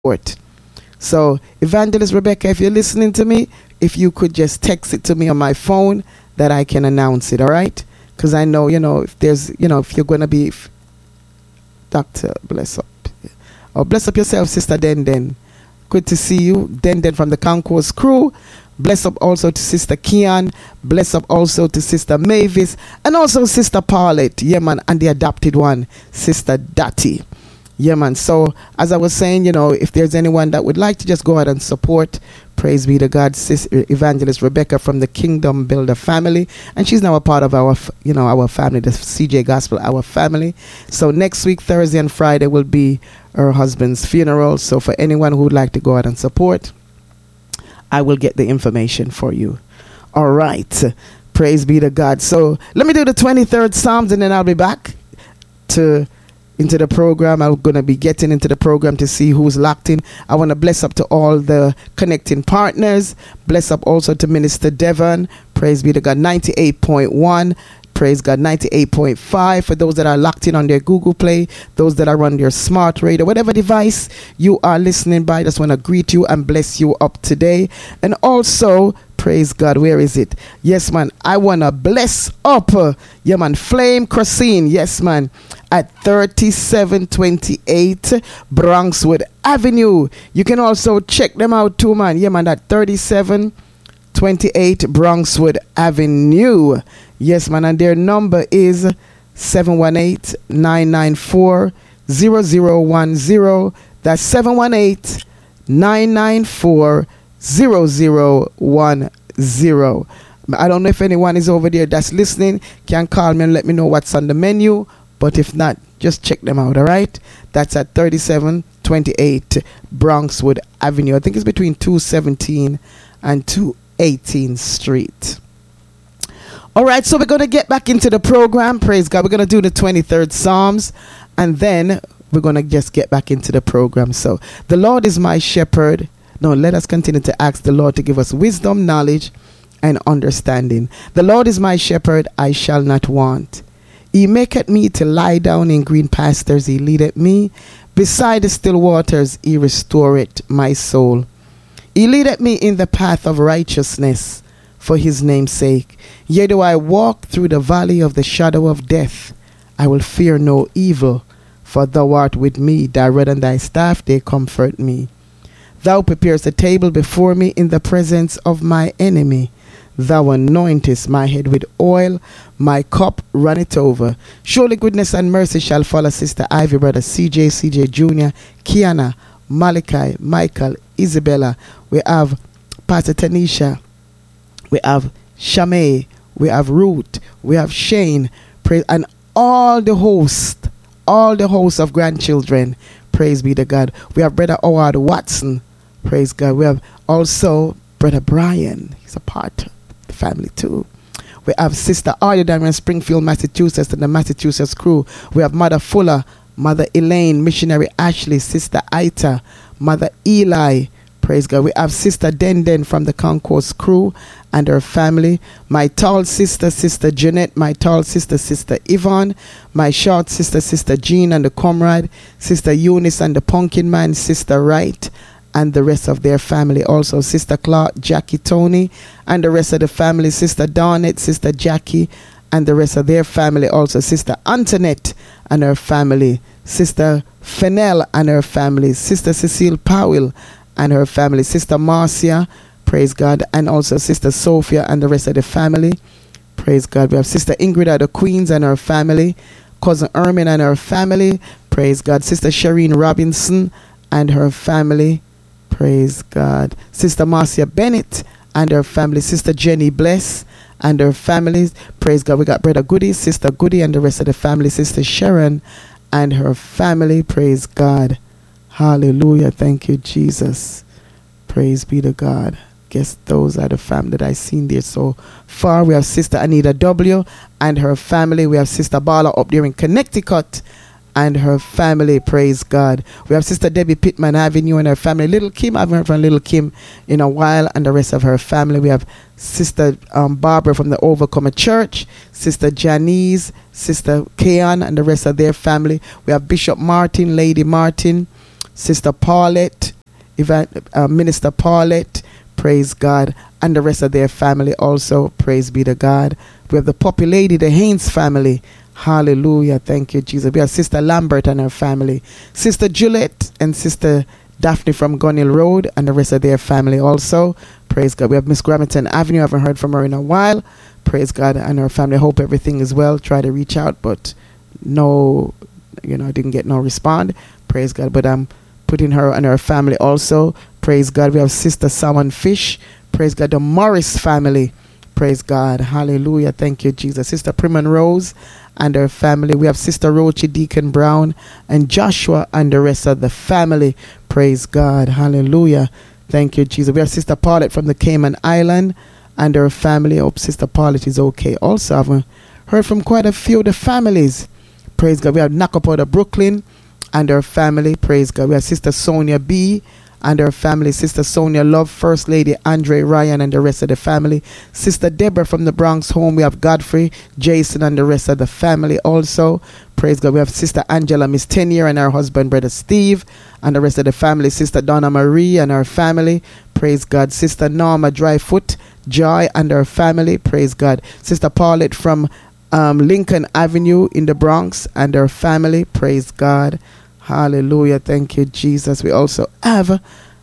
support. So, Evangelist Rebecca, if you're listening to me, if you could just text it to me on my phone that I can announce it, all right? Because I know, if there's, if you're going to be, Doctor, bless up. Oh, bless up yourself, Sister Den. Good to see you. Den from the Concourse crew. Bless up also to Sister Kian. Bless up also to Sister Mavis. And also Sister Paulette. Yeah, man. And the adopted one, Sister Dati. Yeah, man. So, as I was saying, if there's anyone that would like to just go ahead and support, praise be to God, Evangelist Rebecca from the Kingdom Builder family. And she's now a part of our, our family, the CJ Gospel, our family. So, next week, Thursday and Friday, will be her husband's funeral. So, for anyone who would like to go ahead and support, I will get the information for you. All right. Praise be to God. So, let me do the 23rd Psalms and then I'll be back into the program. I'm going to be getting into the program to see who's locked in. I want to bless up to all the connecting partners. Bless up also to Minister Devon. Praise be to God. 98.1. Praise God. 98.5 for those that are locked in on their Google Play, those that are on their smart radio, whatever device you are listening by. I just want to greet you and bless you up today. And also, praise God, where is it? Yes, man, I want to bless up, yeah, man, Flame Crossing, yes, man, at 3728 Bronxwood Avenue. You can also check them out too, man. Yeah, man, at 3728 Bronxwood Avenue. Yes, man, and their number is 718-994-0010. That's 718-994-0010. I don't know if anyone is over there that's listening. Can call me and let me know what's on the menu. But if not, just check them out, all right? That's at 3728 Bronxwood Avenue. I think it's between 217 and 218th Street. All right, so we're going to get back into the program. Praise God. We're going to do the 23rd Psalms, and then we're going to just get back into the program. So, the Lord is my shepherd. No, let us continue to ask the Lord to give us wisdom, knowledge, and understanding. The Lord is my shepherd, I shall not want. He maketh me to lie down in green pastures. He leadeth me beside the still waters. He restoreth my soul. He leadeth me in the path of righteousness for his name's sake. Yea, though I walk through the valley of the shadow of death, I will fear no evil, for thou art with me. Thy rod and thy staff, they comfort me. Thou preparest a table before me in the presence of my enemy. Thou anointest my head with oil, my cup runneth over. Surely goodness and mercy shall follow Sister Ivy, Brother CJ Jr., Kiana, Malachi, Michael, Isabella. We have Pastor Tanisha. We have Shamay. We have Ruth. We have Shane. Praise, and all the host of grandchildren. Praise be to God. We have Brother Howard Watson. Praise God. We have also Brother Brian. He's a part of the family too. We have Sister Arya down in Springfield, Massachusetts, and the Massachusetts crew. We have Mother Fuller, Mother Elaine, Missionary Ashley, Sister Ita, Mother Eli. Praise God. We have Sister Den from the Concourse crew and her family. My tall sister, Sister Jeanette. My tall sister, Sister Yvonne. My short sister, Sister Jean and the Comrade. Sister Eunice and the Pumpkin Man. Sister Wright and the rest of their family. Also Sister Clark, Jackie, Tony and the rest of the family. Sister Donette, Sister Jackie and the rest of their family. Also Sister Antoinette and her family. Sister Fennell and her family. Sister Cecile Powell and her family. Sister Marcia, praise God, and also Sister Sophia and the rest of the family. Praise God. We have Sister Ingrid of the Queens and her family. Cousin Ermin and her family. Praise God. Sister Shireen Robinson and her family. Praise God. Sister Marcia Bennett and her family. Sister Jenny Bless and her families. Praise God. We got Brother Goody, Sister Goody and the rest of the family. Sister Sharon and her family. Praise God. Hallelujah. Thank you, Jesus. Praise be to God. Guess those are the family that I've seen there so far. We have Sister Anita W. and her family. We have Sister Bala up there in Connecticut and her family. Praise God. We have Sister Debbie Pittman Avenue and her family. Little Kim, I haven't heard from Little Kim in a while, and the rest of her family. We have Sister Barbara from the Overcomer Church, Sister Janice, Sister Kayan and the rest of their family. We have Bishop Martin, Lady Martin, Sister Paulette, Minister Paulette, praise God, and the rest of their family also, praise be to God. We have the Poppy Lady, the Haynes family, hallelujah, thank you, Jesus. We have Sister Lambert and her family, Sister Juliet and Sister Daphne from Gunhill Road and the rest of their family also, praise God. We have Miss Gramerton Avenue, I haven't heard from her in a while, praise God, and her family. I hope everything is well. Try to reach out, but no, I didn't get no respond, praise God. But I'm putting her and her family also, praise God. We have Sister Salmon Fish, praise God. The Morris family, praise God, hallelujah, thank you, Jesus. Sister Primon Rose and her family. We have Sister Rochi Deacon Brown and Joshua and the rest of the family, praise God, hallelujah, thank you, Jesus. We have Sister Paulette from the Cayman Island and her family. I hope Sister Paulette is okay. Also, I've heard from quite a few of the families, praise God. We have Nakapa out of Brooklyn and her family, praise God. We have Sister Sonia B and her family, Sister Sonia Love, First Lady Andre Ryan and the rest of the family, Sister Deborah from the Bronx home. We have Godfrey, Jason and the rest of the family also, praise God. We have Sister Angela Miss Tenier and her husband Brother Steve and the rest of the family, Sister Donna Marie and her family, praise God. Sister Norma Dryfoot Joy and her family, praise God. Sister Paulette from Lincoln Avenue in the Bronx and her family, praise God, hallelujah, thank you, Jesus. We also have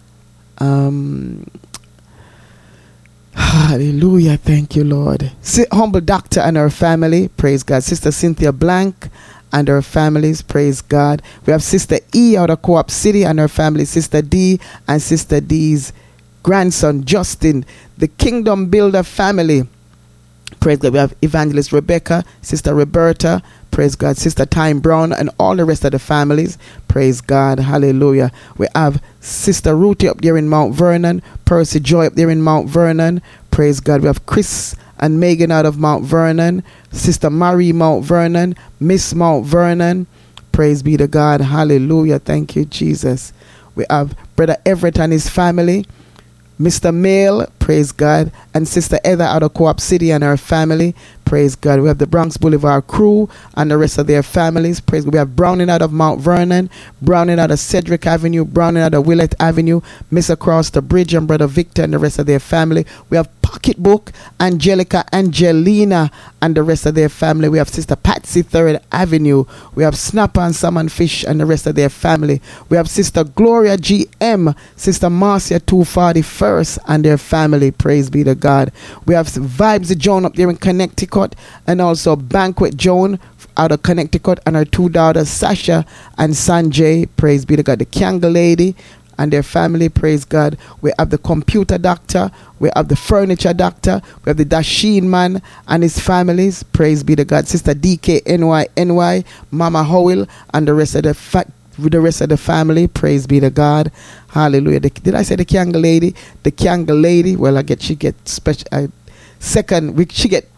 hallelujah, thank you, Lord. Humble Doctor and her family, praise God. Sister Cynthia Blank and her families, praise God. We have Sister E out of Co-op City and her family, Sister D and Sister D's grandson Justin, the Kingdom Builder family, praise God. We have Evangelist Rebecca, Sister Roberta, praise God, Sister Time Brown and all the rest of the families, praise God, hallelujah. We have Sister Ruthie up there in Mount Vernon, Percy Joy up there in Mount Vernon, praise God. We have Chris and Megan out of Mount Vernon, Sister Marie Mount Vernon, Miss Mount Vernon, praise be to God, hallelujah, thank you, Jesus. We have Brother Everett and his family, Mr. Mail, praise God, and Sister Heather out of Co-op City and her family, praise God. We have the Bronx Boulevard crew and the rest of their families, praise God. We have Browning out of Mount Vernon, Browning out of Cedric Avenue, Browning out of Willett Avenue, Miss Across the Bridge and Brother Victor and the rest of their family. We have Pocketbook, Angelica, Angelina and the rest of their family. We have Sister Patsy 3rd Avenue. We have Snapper and Salmon Fish and the rest of their family. We have Sister Gloria GM, Sister Marcia 241st and their family, praise be to God. We have Vibes Joan up there in Connecticut and also Banquet Joan out of Connecticut and her two daughters Sasha and Sanjay, praise be to God. The Kangle Lady and their family, praise God. We have the Computer Doctor, we have the Furniture Doctor, we have the Dasheen Man and his families, praise be to God. Sister DK NY, Mama Howell and the rest of the family, praise be to God, hallelujah. Did I say the Kangle Lady? The Kangle Lady, well, she get special second week, she get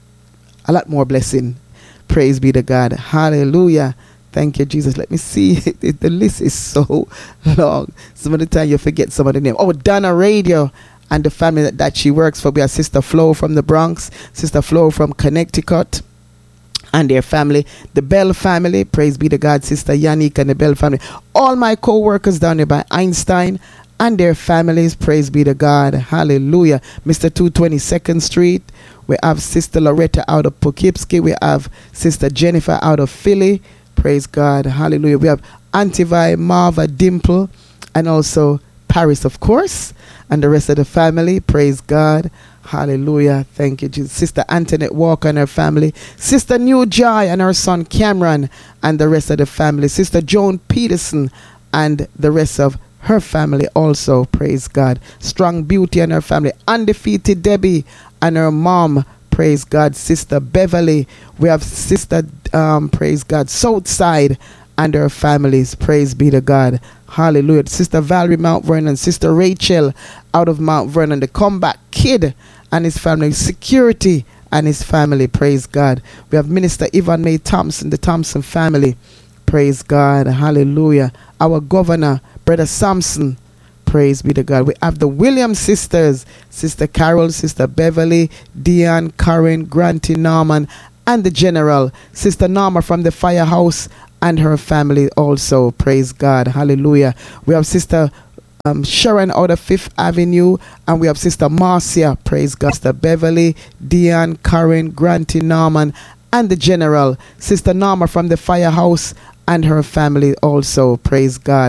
a lot more blessing, praise be to God, hallelujah. Thank you, Jesus. Let me see. The list is so long. Some of the time you forget some of the name. Oh, Donna Radio and the family that she works for. We have Sister Flo from the Bronx, Sister Flo from Connecticut and their family. The Bell family, praise be to God, Sister Yannick and the Bell family. All my co-workers down there by Einstein and their families, praise be to God, hallelujah. Mr. 222nd Street, we have Sister Loretta out of Poughkeepsie. We have Sister Jennifer out of Philly, praise God, hallelujah. We have Auntie Vi, Marva, Dimple, and also Paris, of course, and the rest of the family, praise God, hallelujah. Thank you, Jesus. Sister Antoinette Walker and her family, Sister New Joy and her son Cameron and the rest of the family, Sister Joan Peterson and the rest of her family also, praise God. Strong Beauty and her family, Undefeated Debbie and her mom, praise God. Sister Beverly, we have Sister praise God, Southside and her families, praise be to God, hallelujah. Sister Valerie Mount Vernon, Sister Rachel out of Mount Vernon, the Comeback Kid and his family, Security and his family, praise God. We have Minister Yvonne May Thompson, the Thompson family, praise God, hallelujah. Our governor, Brother Samson, praise be to God. We have the Williams sisters, Sister Carol, Sister Beverly, Diane, Karen, Granty, Norman, and the General, Sister Norma from the Firehouse and her family also. Praise God. Hallelujah. We have Sister Sharon out of Fifth Avenue, and we have Sister Marcia, praise God, Sister Beverly, Diane, Karen, Granty, Norman, and the General, Sister Norma from the Firehouse and her family also, praise God.